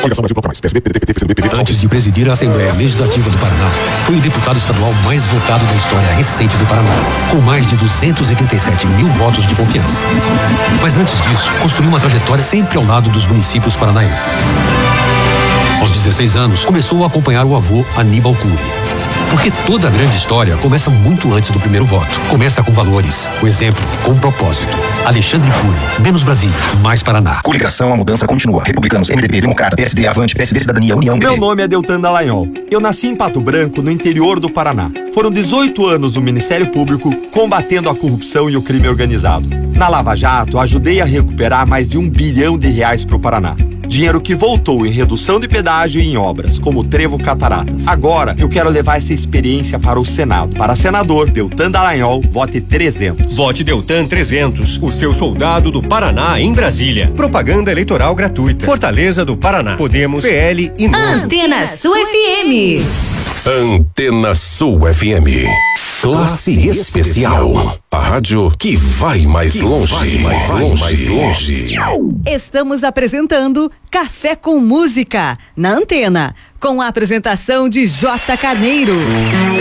Antes de presidir a Assembleia Legislativa do Paraná, foi o deputado estadual mais votado da história recente do Paraná, com mais de 287 mil votos de confiança. Mas antes disso, construiu uma trajetória sempre ao lado dos municípios paranaenses. Aos 16 anos, começou a acompanhar o avô Aníbal Cury. Porque toda grande história começa muito antes do primeiro voto. Começa com valores, com exemplo, com propósito. Alexandre Cury, menos Brasília, mais Paraná. Coligação, a mudança continua. Republicanos, MDB, Democrata, PSD, Avante, PSD, Cidadania, União, Meu nome é Deltan Dallagnol. Eu nasci em Pato Branco, no interior do Paraná. Foram 18 anos no Ministério Público combatendo a corrupção e o crime organizado. Na Lava Jato, ajudei a recuperar mais de R$1 bilhão para o Paraná. Dinheiro que voltou em redução de pedágio e em obras, como o Trevo Cataratas. Agora, eu quero levar essa experiência para o Senado. Para senador, Deltan Dallagnol, vote 300. Vote Deltan 300, o seu soldado do Paraná em Brasília. Propaganda eleitoral gratuita. Fortaleza do Paraná. Podemos, PL e Novo. Antena Sul FM. Antena Sul FM. Classe Especial. A rádio que vai mais longe. Estamos apresentando Café com Música, na Antena, com a apresentação de J. Carneiro.